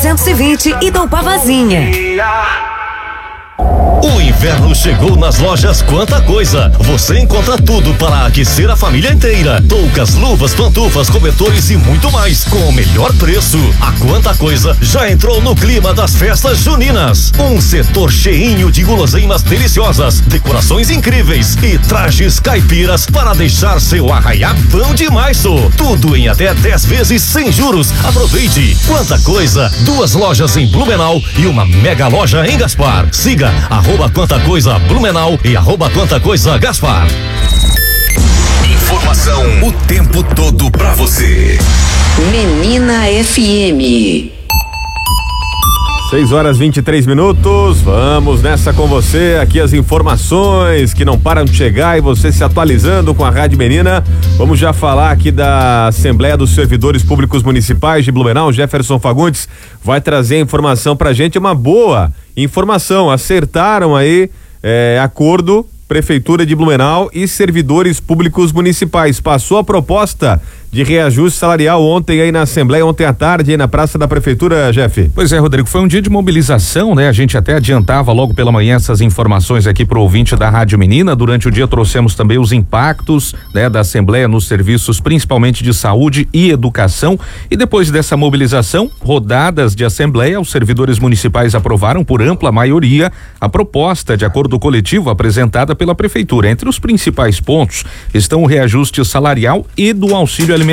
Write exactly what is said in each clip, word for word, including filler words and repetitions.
novecentos e vinte, Itaupavazinha. O inverno chegou nas lojas Quanta Coisa. Você encontra tudo para aquecer a família inteira. Toucas, luvas, pantufas, cobertores e muito mais com o melhor preço. A Quanta Coisa já entrou no clima das festas juninas. Um setor cheinho de guloseimas deliciosas, decorações incríveis e trajes caipiras para deixar seu arraiá bom demais. Tudo em até dez vezes sem juros. Aproveite. Quanta Coisa. Duas lojas em Blumenau e uma mega loja em Gaspar. Siga arroba Quanta Coisa Blumenau e arroba Quanta Coisa Gaspar. Informação o tempo todo pra você. Menina F M. seis horas e vinte e três minutos, vamos nessa com você, aqui as informações que não param de chegar e você se atualizando com a Rádio Menina. Vamos já falar aqui da Assembleia dos Servidores Públicos Municipais de Blumenau. Jefferson Fagundes vai trazer a informação pra gente, uma boa informação, acertaram aí é, acordo Prefeitura de Blumenau e servidores públicos municipais. Passou a proposta de reajuste salarial ontem aí na Assembleia, ontem à tarde aí na Praça da Prefeitura, Jeff. Pois é, Rodrigo, foi um dia de mobilização, né? A gente até adiantava logo pela manhã essas informações aqui pro ouvinte da Rádio Menina. Durante o dia trouxemos também os impactos, né, da Assembleia nos serviços, principalmente de saúde e educação. E depois dessa mobilização, rodadas de Assembleia, os servidores municipais aprovaram por ampla maioria a proposta de acordo coletivo apresentada pela Prefeitura. Entre os principais pontos estão o reajuste salarial e do auxílio alimentação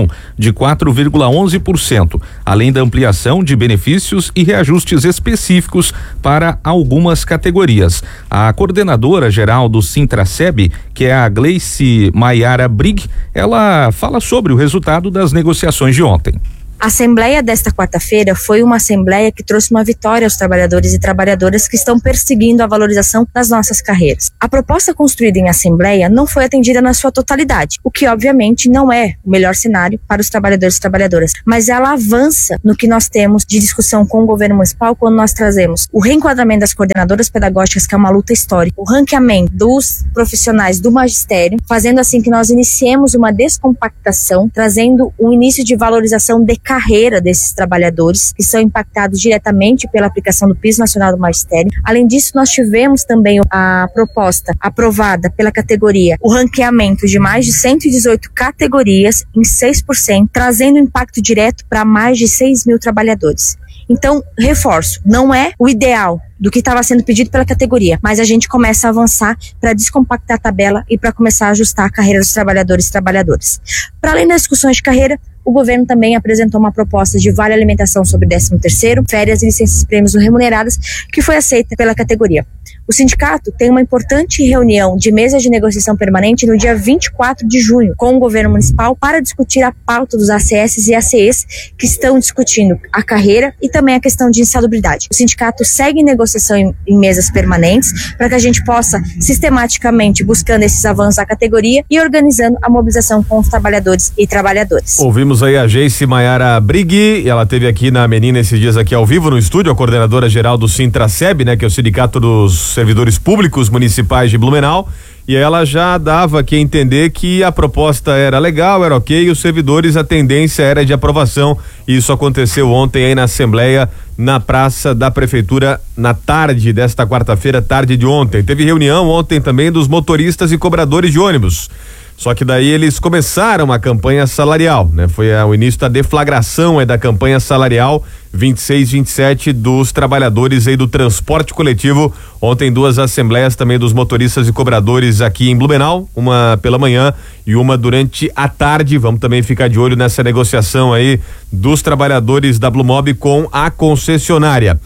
de quatro vírgula onze por cento, além da ampliação de benefícios e reajustes específicos para algumas categorias. A coordenadora geral do Sintraceb, que é a Gleice Maiara Brig, ela fala sobre o resultado das negociações de ontem. A Assembleia desta quarta-feira foi uma Assembleia que trouxe uma vitória aos trabalhadores e trabalhadoras que estão perseguindo a valorização das nossas carreiras. A proposta construída em Assembleia não foi atendida na sua totalidade, o que obviamente não é o melhor cenário para os trabalhadores e trabalhadoras, mas ela avança no que nós temos de discussão com o governo municipal quando nós trazemos o reenquadramento das coordenadoras pedagógicas, que é uma luta histórica, o ranqueamento dos profissionais do magistério, fazendo assim que nós iniciemos uma descompactação, trazendo um início de valorização de carreira desses trabalhadores que são impactados diretamente pela aplicação do Piso Nacional do Magistério. Além disso, nós tivemos também a proposta aprovada pela categoria, o ranqueamento de mais de cento e dezoito categorias em seis por cento, trazendo impacto direto para mais de seis mil trabalhadores. Então, reforço, não é o ideal do que estava sendo pedido pela categoria, mas a gente começa a avançar para descompactar a tabela e para começar a ajustar a carreira dos trabalhadores e trabalhadoras. Para além das discussões de carreira, o governo também apresentou uma proposta de vale alimentação sobre décimo terceiro, férias e licenças prêmios não remuneradas, que foi aceita pela categoria. O sindicato tem uma importante reunião de mesa de negociação permanente no dia vinte e quatro de junho com o governo municipal para discutir a pauta dos A C S e A C Es que estão discutindo a carreira e também a questão de insalubridade. O sindicato segue em negociação em, em mesas permanentes para que a gente possa sistematicamente buscando esses avanços à categoria e organizando a mobilização com os trabalhadores e trabalhadoras. Ouvimos aí a Gleice Maiara Brig, ela teve aqui na Menina esses dias aqui ao vivo no estúdio, a coordenadora geral do Sintraceb, né, que é o Sindicato dos Servidores Públicos Municipais de Blumenau, e ela já dava aqui a entender que a proposta era legal, era ok, e os servidores, a tendência era de aprovação. Isso aconteceu ontem aí na Assembleia, na Praça da Prefeitura, na tarde desta quarta-feira, tarde de ontem. Teve reunião ontem também dos motoristas e cobradores de ônibus. Só que daí eles começaram a campanha salarial, né? Foi a, o início da deflagração é da campanha salarial vinte e seis, vinte e sete dos trabalhadores aí do transporte coletivo. Ontem duas assembleias também dos motoristas e cobradores aqui em Blumenau, uma pela manhã e uma durante a tarde. Vamos também ficar de olho nessa negociação aí dos trabalhadores da Blumob com a concessionária.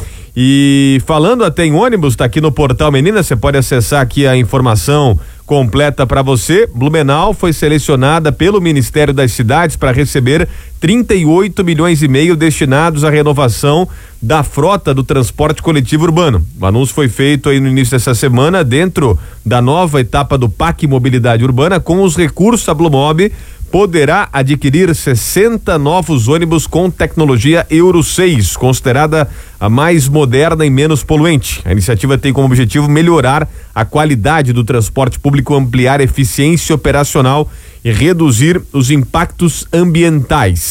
E falando até em ônibus, tá aqui no portal Menina, você pode acessar aqui a informação completa para você. Blumenau foi selecionada pelo Ministério das Cidades para receber trinta e oito milhões e meio destinados à renovação da frota do transporte coletivo urbano. O anúncio foi feito aí no início dessa semana dentro da nova etapa do P A C Mobilidade Urbana. Com os recursos, a Blumob poderá adquirir sessenta novos ônibus com tecnologia Euro seis, considerada a mais moderna e menos poluente. A iniciativa tem como objetivo melhorar a qualidade do transporte público, ampliar a eficiência operacional e reduzir os impactos ambientais.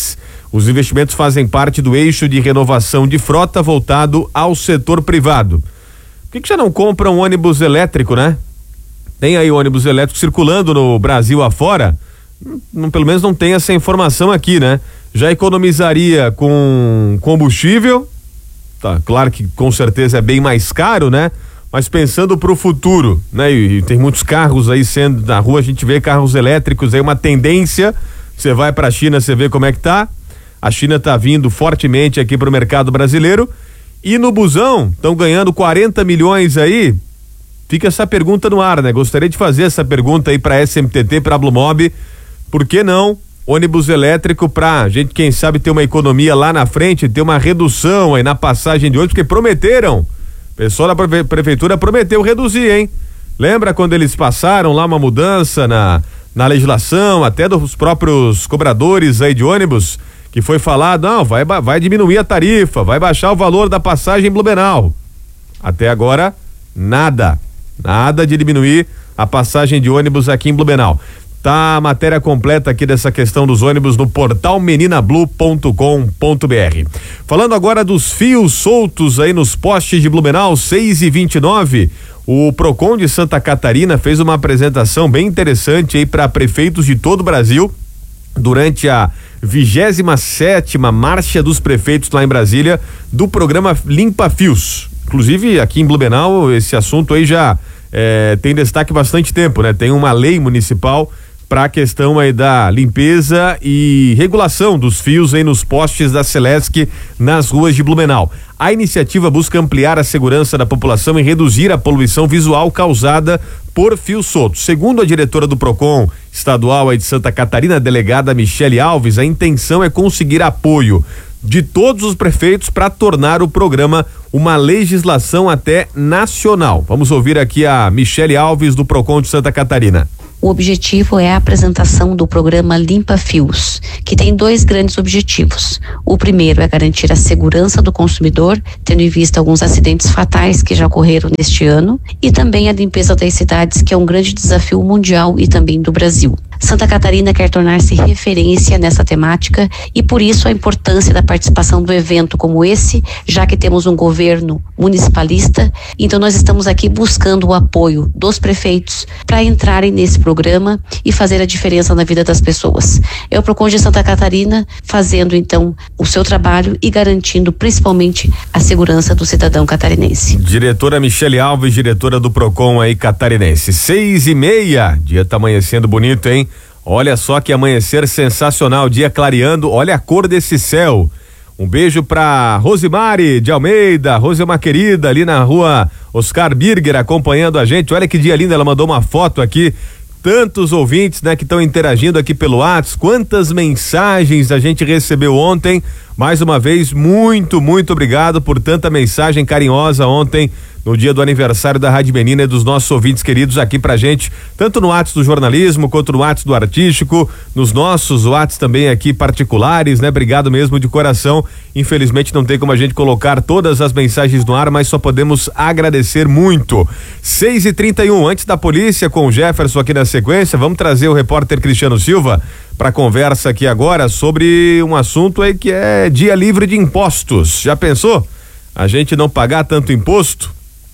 Os investimentos fazem parte do eixo de renovação de frota voltado ao setor privado. Por que que já não compra um ônibus elétrico, né? Tem aí ônibus elétrico circulando no Brasil afora, não, pelo menos não tem essa informação aqui, né? Já economizaria com combustível, tá, claro que com certeza é bem mais caro, né? Mas pensando pro futuro, né? E, e tem muitos carros aí sendo, na rua a gente vê carros elétricos aí, uma tendência, você vai pra China, você vê como é que tá, a China tá vindo fortemente aqui pro mercado brasileiro, e no busão, estão ganhando quarenta milhões aí, fica essa pergunta no ar, né? Gostaria de fazer essa pergunta aí pra S M T T, pra Blumob, por que não ônibus elétrico pra gente, quem sabe, ter uma economia lá na frente, ter uma redução aí na passagem de ônibus, porque prometeram, o pessoal da preve- prefeitura prometeu reduzir, hein? Lembra quando eles passaram lá uma mudança na, na legislação, até dos próprios cobradores aí de ônibus, que foi falado, não, vai, vai diminuir a tarifa, vai baixar o valor da passagem em Blumenau. Até agora, nada, nada de diminuir a passagem de ônibus aqui em Blumenau. Tá a matéria completa aqui dessa questão dos ônibus no portal menina blue ponto com ponto b r. Falando agora dos fios soltos aí nos postes de Blumenau, seis e vinte e nove, o Procon de Santa Catarina fez uma apresentação bem interessante aí para prefeitos de todo o Brasil durante a vigésima sétima Marcha dos Prefeitos lá em Brasília, do programa Limpa Fios. Inclusive aqui em Blumenau esse assunto aí já é, tem destaque bastante tempo, né? Tem uma lei municipal para a questão aí da limpeza e regulação dos fios aí nos postes da Celesc nas ruas de Blumenau. A iniciativa busca ampliar a segurança da população e reduzir a poluição visual causada por fios soltos. Segundo a diretora do Procon estadual aí de Santa Catarina, a delegada Michele Alves, a intenção é conseguir apoio de todos os prefeitos para tornar o programa uma legislação até nacional. Vamos ouvir aqui a Michele Alves do Procon de Santa Catarina. O objetivo é a apresentação do programa Limpa Fios, que tem dois grandes objetivos. O primeiro é garantir a segurança do consumidor, tendo em vista alguns acidentes fatais que já ocorreram neste ano, e também a limpeza das cidades, que é um grande desafio mundial e também do Brasil. Santa Catarina quer tornar-se referência nessa temática e por isso a importância da participação do evento como esse, já que temos um governo municipalista, então nós estamos aqui buscando o apoio dos prefeitos para entrarem nesse programa e fazer a diferença na vida das pessoas. É o Procon de Santa Catarina fazendo então o seu trabalho e garantindo principalmente a segurança do cidadão catarinense. Diretora Michele Alves, diretora do Procon aí catarinense. Seis e meia, dia tá amanhecendo bonito, hein? Olha só que amanhecer sensacional, dia clareando, olha a cor desse céu. Um beijo pra Rosimari de Almeida, Rose é uma querida ali na rua Oscar Birger acompanhando a gente, olha que dia lindo, ela mandou uma foto aqui, tantos ouvintes, né, que estão interagindo aqui pelo WhatsApp, quantas mensagens a gente recebeu ontem, mais uma vez, muito, muito obrigado por tanta mensagem carinhosa ontem, no dia do aniversário da Rádio Menina e dos nossos ouvintes queridos aqui pra gente, tanto no WhatsApp do jornalismo, quanto no WhatsApp do artístico, nos nossos WhatsApp também aqui particulares, né? Obrigado mesmo de coração, infelizmente não tem como a gente colocar todas as mensagens no ar, mas só podemos agradecer muito. seis e trinta e um, antes da polícia com o Jefferson aqui na sequência, vamos trazer o repórter Cristiano Silva para conversa aqui agora sobre um assunto aí que é dia livre de impostos. Já pensou? A gente não pagar tanto imposto?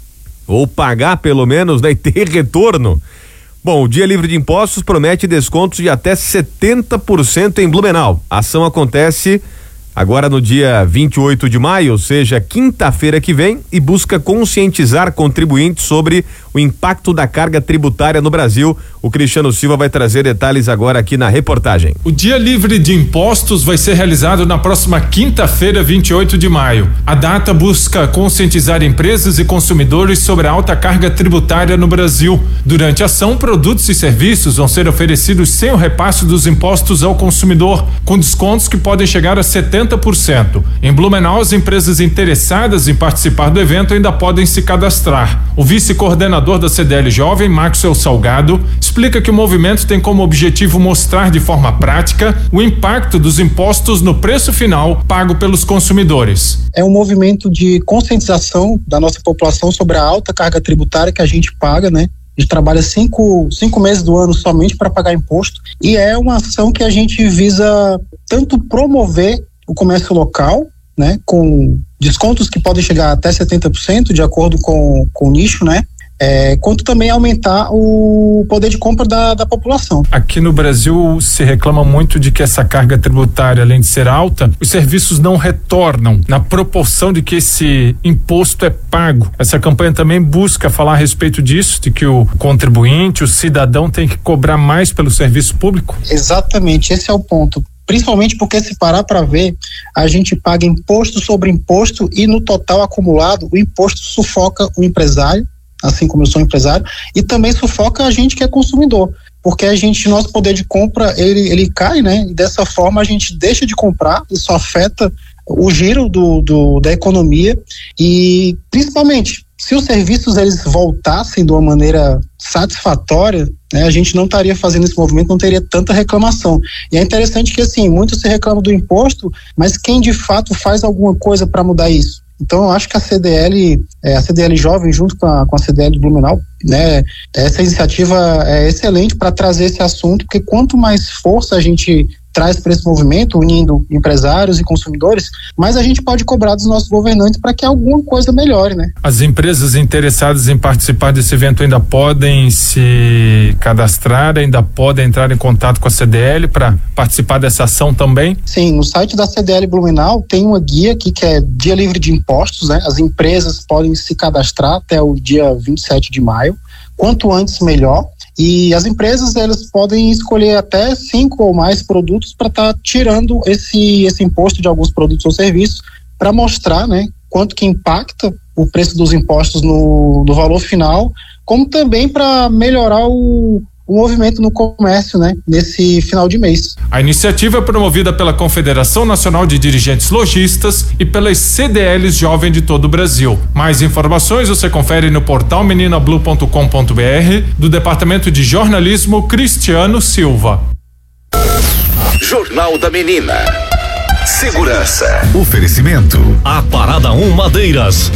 Ou pagar pelo menos, né, e ter retorno. Bom, o Dia Livre de Impostos promete descontos de até setenta por cento em Blumenau. A ação acontece agora no dia vinte e oito de maio, ou seja, quinta-feira que vem, e busca conscientizar contribuintes sobre o impacto da carga tributária no Brasil. O Cristiano Silva vai trazer detalhes agora aqui na reportagem. O Dia Livre de Impostos vai ser realizado na próxima quinta-feira, vinte e oito de maio. A data busca conscientizar empresas e consumidores sobre a alta carga tributária no Brasil. Durante a ação, produtos e serviços vão ser oferecidos sem o repasse dos impostos ao consumidor, com descontos que podem chegar a setenta por cento. Em Blumenau, as empresas interessadas em participar do evento ainda podem se cadastrar. O vice-coordenador da C D L Jovem, Maxwell Salgado, explica que o movimento tem como objetivo mostrar de forma prática o impacto dos impostos no preço final pago pelos consumidores. É um movimento de conscientização da nossa população sobre a alta carga tributária que a gente paga, né? A gente trabalha cinco, cinco meses do ano somente para pagar imposto, e é uma ação que a gente visa tanto promover o comércio local, né, com descontos que podem chegar até setenta por cento de acordo com, com o nicho, né? É, quanto também aumentar o poder de compra da, da população. Aqui no Brasil se reclama muito de que essa carga tributária, além de ser alta, os serviços não retornam na proporção de que esse imposto é pago. Essa campanha também busca falar a respeito disso, de que o contribuinte, o cidadão tem que cobrar mais pelo serviço público? Exatamente, esse é o ponto. Principalmente porque, se parar para ver, a gente paga imposto sobre imposto e no total acumulado o imposto sufoca o empresário, assim como eu sou empresário, e também sufoca a gente que é consumidor, porque a gente, nosso poder de compra, ele, ele cai, né? E dessa forma a gente deixa de comprar, isso afeta o giro do, do, da economia, e principalmente, se os serviços eles voltassem de uma maneira satisfatória, né, a gente não estaria fazendo esse movimento, não teria tanta reclamação. E é interessante que, assim, muito se reclama do imposto, mas quem de fato faz alguma coisa para mudar isso? Então eu acho que a C D L, é, a C D L Jovem junto com a, com a C D L de Blumenau, né, essa iniciativa é excelente para trazer esse assunto, porque quanto mais força a gente traz para esse movimento, unindo empresários e consumidores, mais a gente pode cobrar dos nossos governantes para que alguma coisa melhore, né? As empresas interessadas em participar desse evento ainda podem se cadastrar, ainda podem entrar em contato com a C D L para participar dessa ação também? Sim, no site da C D L Blumenau tem uma guia aqui que é Dia Livre de Impostos, né? As empresas podem se cadastrar até o dia vinte e sete de maio, quanto antes melhor. E as empresas, elas podem escolher até cinco ou mais produtos para estar tá tirando esse, esse imposto de alguns produtos ou serviços para mostrar, né, quanto que impacta o preço dos impostos no, no valor final, como também para melhorar o, o movimento no comércio, né, nesse final de mês. A iniciativa é promovida pela Confederação Nacional de Dirigentes Lojistas e pelas C D Ls Jovem de todo o Brasil. Mais informações você confere no portal menina blue ponto com ponto b r do Departamento de Jornalismo Cristiano Silva. Jornal da Menina. Segurança. Oferecimento. A Parada um Madeiras.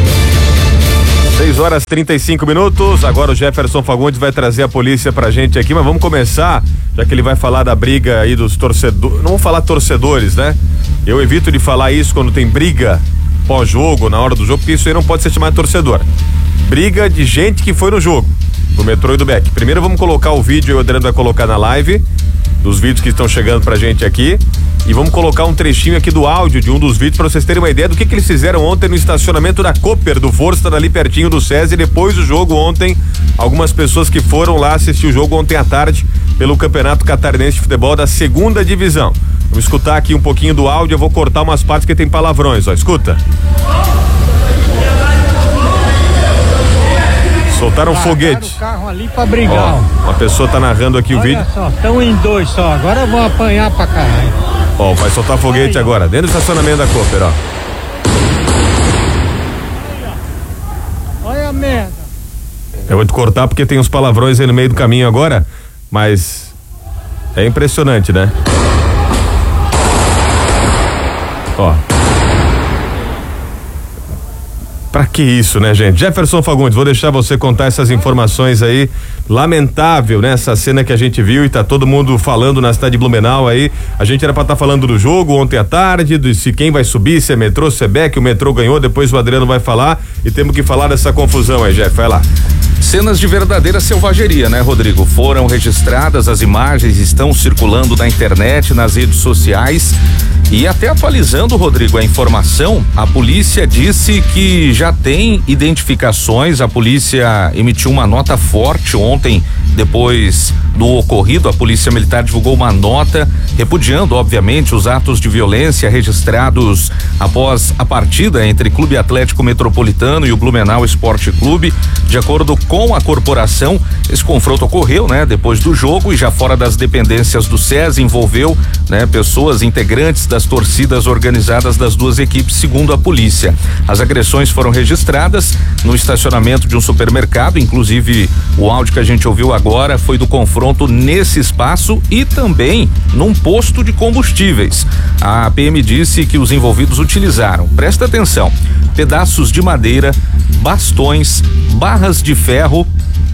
seis horas e trinta e cinco minutos, agora o Jefferson Fagundes vai trazer a polícia pra gente aqui, mas vamos começar, já que ele vai falar da briga aí dos torcedores, não vamos falar torcedores, né? Eu evito de falar isso quando tem briga pós-jogo, na hora do jogo, porque isso aí não pode ser chamado de torcedor. Briga de gente que foi no jogo, do metrô e do Beck. Primeiro vamos colocar o vídeo, o Adriano vai colocar na live, dos vídeos que estão chegando pra gente aqui, e vamos colocar um trechinho aqui do áudio de um dos vídeos para vocês terem uma ideia do que que eles fizeram ontem no estacionamento da Cooper do Força, ali pertinho do SESI, depois do jogo ontem, algumas pessoas que foram lá assistir o jogo ontem à tarde pelo Campeonato Catarinense de Futebol da segunda divisão. Vamos escutar aqui um pouquinho do áudio, eu vou cortar umas partes que tem palavrões, ó, escuta. Soltaram um foguete. O carro ali pra brigar. Ó, uma pessoa tá narrando aqui Olha o vídeo. Só, estão em dois só, agora vão apanhar pra caralho. Ó, vai soltar foguete aí, agora, dentro do estacionamento da Cooper, ó. Olha a merda. Eu vou te cortar porque tem uns palavrões aí no meio do caminho agora, mas é impressionante, né? Ó. Pra que isso, né, gente? Jefferson Fagundes, vou deixar você contar essas informações aí. Lamentável, né? Essa cena que a gente viu e tá todo mundo falando na cidade de Blumenau aí. A gente era pra estar tá falando do jogo ontem à tarde, de se quem vai subir, se é metrô, se é Beck, o metrô ganhou, depois o Adriano vai falar e temos que falar dessa confusão aí, Jeff, vai lá. Cenas de verdadeira selvageria, né, Rodrigo? Foram registradas, as imagens estão circulando na internet, nas redes sociais. E até atualizando, Rodrigo, a informação, a polícia disse que já tem identificações, a polícia emitiu uma nota forte ontem, depois do ocorrido, a Polícia Militar divulgou uma nota repudiando, obviamente, os atos de violência registrados após a partida entre Clube Atlético Metropolitano e o Blumenau Esporte Clube. De acordo com a corporação, esse confronto ocorreu, né, depois do jogo e já fora das dependências do SESI, envolveu, né, pessoas integrantes das torcidas organizadas das duas equipes, segundo a polícia. As agressões foram registradas no estacionamento de um supermercado, inclusive o áudio que a gente ouviu agora foi do confronto nesse espaço e também num posto de combustíveis. A P M disse que os envolvidos utilizaram, presta atenção, pedaços de madeira, bastões, barras de ferro,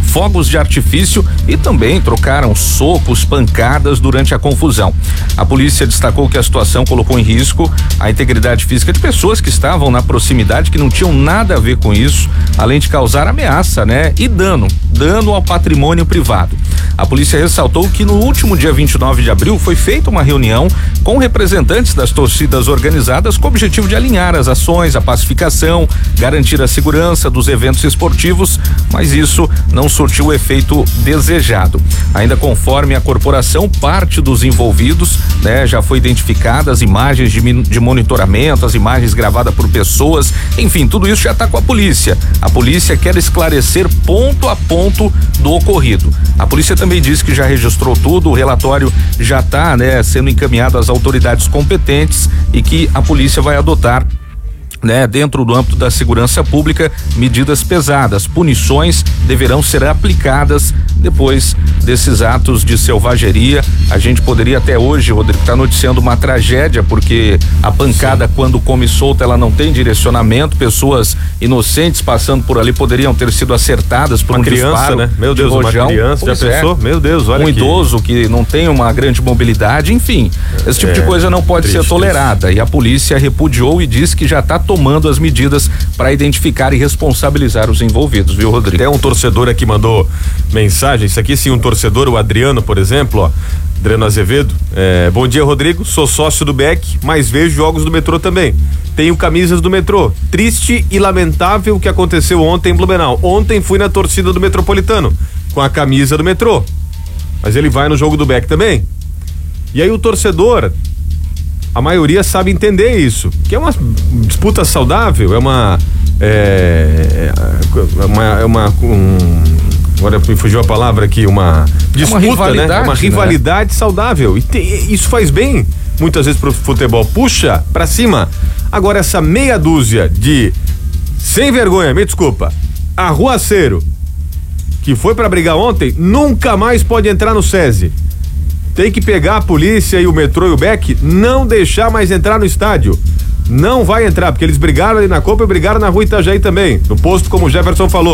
fogos de artifício e também trocaram socos, pancadas durante a confusão. A polícia destacou que a situação colocou em risco a integridade física de pessoas que estavam na proximidade, que não tinham nada a ver com isso, além de causar ameaça, né? E dano, dano ao patrimônio privado. A polícia ressaltou que no último dia vinte e nove de abril foi feita uma reunião com representantes das torcidas organizadas com o objetivo de alinhar as ações, a pacificação, garantir a segurança dos eventos esportivos, mas isso não surtiu o efeito desejado. Ainda conforme a corporação, parte dos envolvidos, né, já foi identificada, as imagens de, de monitoramento, as imagens gravadas por pessoas, enfim, tudo isso já está com a polícia. A polícia quer esclarecer ponto a ponto do ocorrido. A polícia também disse que já registrou tudo, o relatório já está, né, sendo encaminhado às autoridades competentes e que a polícia vai adotar, né, dentro do âmbito da segurança pública, medidas pesadas, punições deverão ser aplicadas depois desses atos de selvageria. A gente poderia até hoje, Rodrigo, tá noticiando uma tragédia, porque a pancada, sim, quando come solta, ela não tem direcionamento, pessoas inocentes passando por ali poderiam ter sido acertadas por uma um criança, disparo, né? Meu Deus, de uma criança, já é. pensou? Meu Deus, olha um aqui. idoso que não tem uma grande mobilidade, enfim, esse tipo é, de coisa não pode triste, ser tolerada, e a polícia repudiou e disse que já está tomando as medidas para identificar e responsabilizar os envolvidos, viu, Rodrigo? Tem um torcedor aqui mandou mensagem, isso aqui sim, um torcedor, o Adriano, por exemplo, ó, Adriano Azevedo, é, bom dia, Rodrigo, sou sócio do B E C, mas vejo jogos do metrô também, tenho camisas do metrô, triste e lamentável o que aconteceu ontem em Blumenau. Ontem fui na torcida do Metropolitano com a camisa do metrô, mas ele vai no jogo do B E C também. E aí o torcedor, a maioria sabe entender isso, que é uma disputa saudável, é uma é, é uma, é uma um, agora me fugiu a palavra aqui, uma disputa, é uma né? É uma rivalidade, né, saudável, e te, isso faz bem muitas vezes pro futebol, puxa pra cima. Agora essa meia dúzia de sem vergonha, me desculpa, arruaceiro, que foi pra brigar ontem, nunca mais pode entrar no SESI. Tem que pegar a polícia e o metrô e o B E C, não deixar mais entrar no estádio. Não vai entrar, porque eles brigaram ali na Copa e brigaram na rua Itajaí também, no posto, como o Jefferson falou.